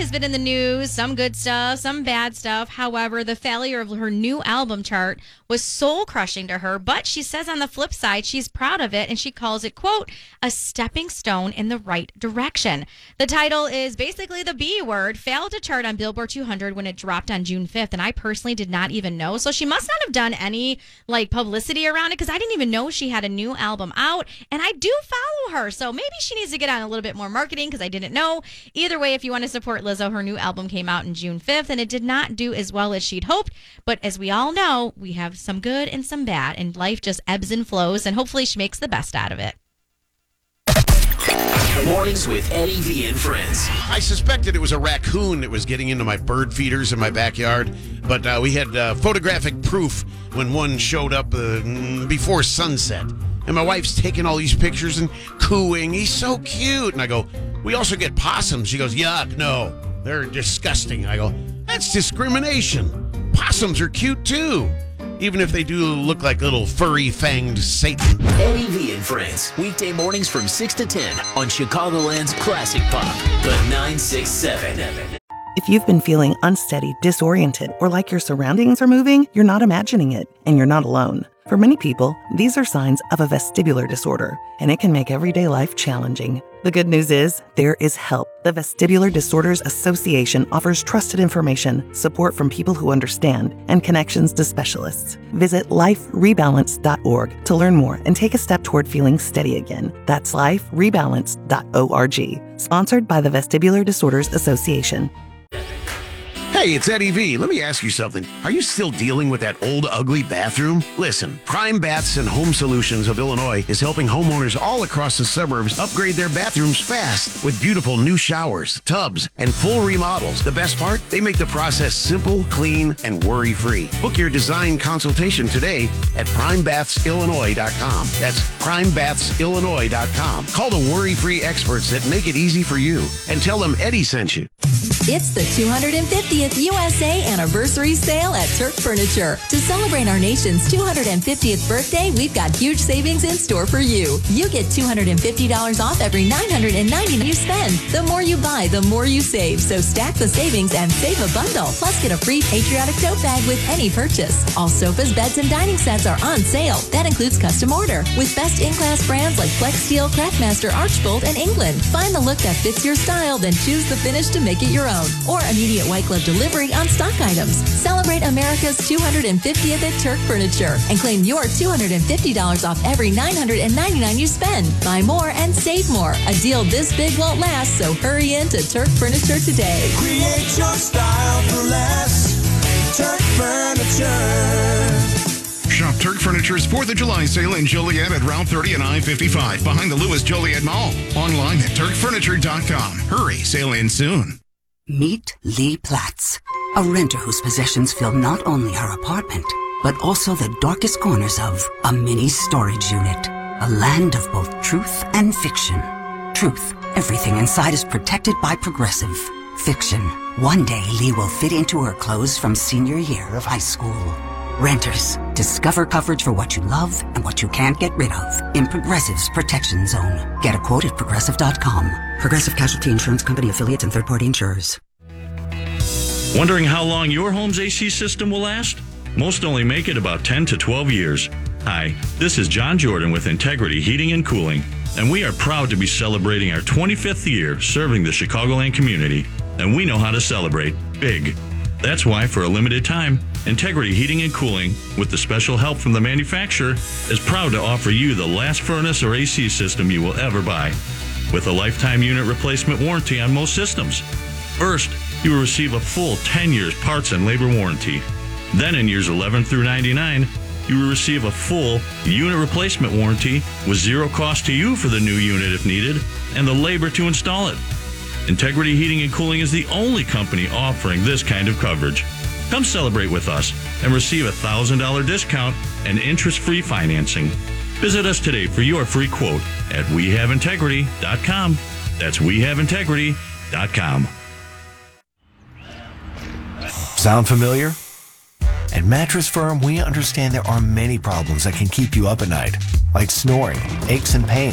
has been in the news, some good stuff, some bad stuff. However, the failure of her new album chart was soul-crushing to her, but she says on the flip side, she's proud of it, and she calls it, quote, a stepping stone in the right direction. The title is basically the B word, failed to chart on Billboard 200 when it dropped on June 5th, and I personally did not even know. So she must not have done any publicity around it, because I didn't even know she had a new album out, and I do follow her, so maybe she needs to get on a little bit more marketing, because I didn't know. Either way, if you want to support Lizzo, her new album came out on June 5th, and it did not do as well as she'd hoped, but as we all know, we have some good and some bad, and life just ebbs and flows, and hopefully she makes the best out of it. Mornings with Eddie V and friends. I suspected it was a raccoon that was getting into my bird feeders in my backyard, but we had photographic proof when one showed up before sunset. And my wife's taking all these pictures and cooing. He's so cute. And I go, we also get possums. She goes, yuck, no, they're disgusting. I go, that's discrimination. Possums are cute too, even if they do look like little furry fanged Satan. Eddie V and friends, weekday mornings from 6 to 10 on Chicagoland's Classic Pop, the 967. If you've been feeling unsteady, disoriented, or like your surroundings are moving, you're not imagining it, and you're not alone. For many people, these are signs of a vestibular disorder, and it can make everyday life challenging. The good news is, there is help. The Vestibular Disorders Association offers trusted information, support from people who understand, and connections to specialists. Visit liferebalance.org to learn more and take a step toward feeling steady again. That's liferebalance.org. Sponsored by the Vestibular Disorders Association. Hey, it's Eddie V. Let me ask you something. Are you still dealing with that old, ugly bathroom? Listen, Prime Baths and Home Solutions of Illinois is helping homeowners all across the suburbs upgrade their bathrooms fast with beautiful new showers, tubs, and full remodels. The best part? They make the process simple, clean, and worry-free. Book your design consultation today at PrimeBathsIllinois.com. That's PrimeBathsIllinois.com. Call the worry-free experts that make it easy for you and tell them Eddie sent you. It's the 250th USA Anniversary Sale at Turk Furniture. To celebrate our nation's 250th birthday, we've got huge savings in store for you. You get $250 off every $990 you spend. The more you buy, the more you save. So stack the savings and save a bundle. Plus, get a free patriotic tote bag with any purchase. All sofas, beds, and dining sets are on sale. That includes custom order with best in-class brands like Flex Steel, Craftmaster, Archbold, and England. Find the look that fits your style, then choose the finish to make it your own. Or immediate white glove delivery on stock items. Celebrate America's 250th at Turk Furniture and claim your $250 off every $999 you spend. Buy more and save more. A deal this big won't last, so hurry in to Turk Furniture today. Create your style for less. Turk Furniture. Shop Turk Furniture's 4th of July sale in Joliet at Route 30 and I-55 behind the Lewis Joliet Mall. Online at turkfurniture.com. Hurry, sale ends soon. Meet Lee Platts, a renter whose possessions fill not only her apartment, but also the darkest corners of a mini storage unit. A land of both truth and fiction. Truth, everything inside is protected by Progressive. Fiction, one day Lee will fit into her clothes from senior year of high school. Renters, discover coverage for what you love and what you can't get rid of in Progressive's Protection Zone. Get a quote at Progressive.com. Progressive Casualty Insurance Company affiliates and third-party insurers. Wondering how long your home's AC system will last? Most only make it about 10 to 12 years. Hi, this is John Jordan with Integrity Heating and Cooling, and we are proud to be celebrating our 25th year serving the Chicagoland community, and we know how to celebrate big. That's why, for a limited time, Integrity Heating and Cooling, with the special help from the manufacturer, is proud to offer you the last furnace or AC system you will ever buy, with a lifetime unit replacement warranty on most systems. First, you will receive a full 10 years parts and labor warranty. Then in years 11 through 99, you will receive a full unit replacement warranty with zero cost to you for the new unit if needed, and the labor to install it. Integrity Heating and Cooling is the only company offering this kind of coverage. Come celebrate with us and receive a $1,000 discount and interest-free financing. Visit us today for your free quote at wehaveintegrity.com. That's wehaveintegrity.com. Sound familiar? At Mattress Firm, we understand there are many problems that can keep you up at night, like snoring, aches and pain,